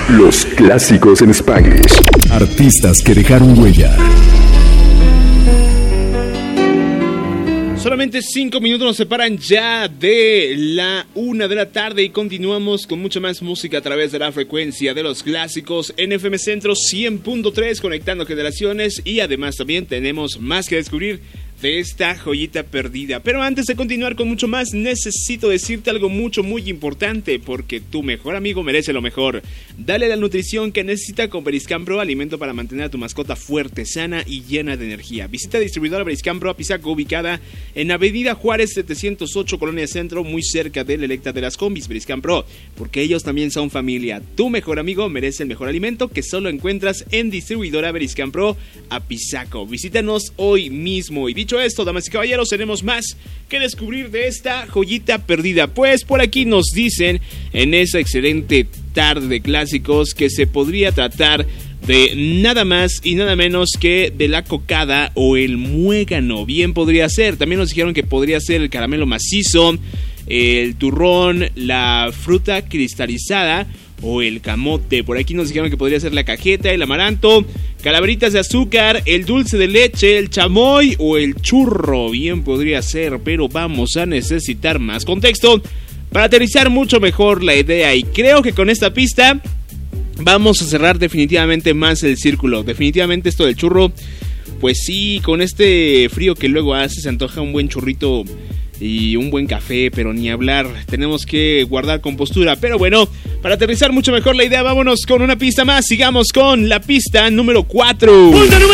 Los clásicos en Spanglish. Artistas que dejaron huella. Solamente 5 minutos nos separan ya de la 1 de la tarde y continuamos con mucha más música a través de la frecuencia de los clásicos en FM Centro 100.3, conectando generaciones, y además también tenemos más que descubrir de esta joyita perdida. Pero antes de continuar con mucho más, necesito decirte algo muy importante, porque tu mejor amigo merece lo mejor. Dale la nutrición que necesita con Beriscan Pro, alimento para mantener a tu mascota fuerte, sana y llena de energía. Visita distribuidora Beriscan Pro Apizaco, ubicada en Avenida Juárez 708, Colonia Centro, muy cerca del Electra de las Combis. Beriscan Pro, porque ellos también son familia. Tu mejor amigo merece el mejor alimento, que solo encuentras en distribuidora Beriscan Pro Apizaco. Visítanos hoy mismo. Y dicho esto, damas y caballeros, tenemos más que descubrir de esta joyita perdida. Pues por aquí nos dicen en esa excelente tarde de clásicos que se podría tratar de nada más y nada menos que de la cocada o el muégano. Bien podría ser. También nos dijeron que podría ser el caramelo macizo, el turrón, la fruta cristalizada o el camote. Por aquí nos dijeron que podría ser la cajeta, el amaranto, calaveritas de azúcar, el dulce de leche, el chamoy o el churro. Bien podría ser, pero vamos a necesitar más contexto para aterrizar mucho mejor la idea, y creo que con esta pista vamos a cerrar definitivamente más el círculo. Definitivamente esto del churro, pues sí, con este frío que luego hace, se antoja un buen churrito y un buen café, pero ni hablar, tenemos que guardar compostura. Pero bueno, para aterrizar mucho mejor la idea, vámonos con una pista más. Sigamos con la pista número 4. Punto número